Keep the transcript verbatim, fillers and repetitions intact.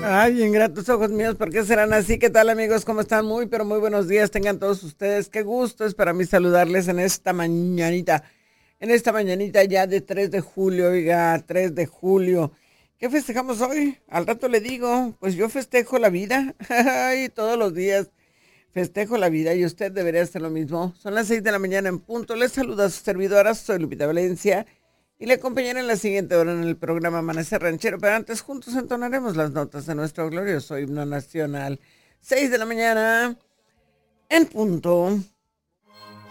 Ay, ingratos ojos míos, ¿por qué serán así? ¿Qué tal, amigos? ¿Cómo están? Muy, pero muy buenos días tengan todos ustedes. Qué gusto es para mí saludarles en esta mañanita. En esta mañanita ya de tres de julio, oiga, tres de julio. ¿Qué festejamos hoy? Al rato le digo, pues yo festejo la vida. Ay, todos los días festejo la vida y usted debería hacer lo mismo. Son las seis de la mañana en punto. Les saluda a su servidora, soy Lupita Valencia. Y le acompañaré en la siguiente hora en el programa Amanecer Ranchero, pero antes juntos entonaremos las notas de nuestro glorioso himno nacional. Seis de la mañana, en punto.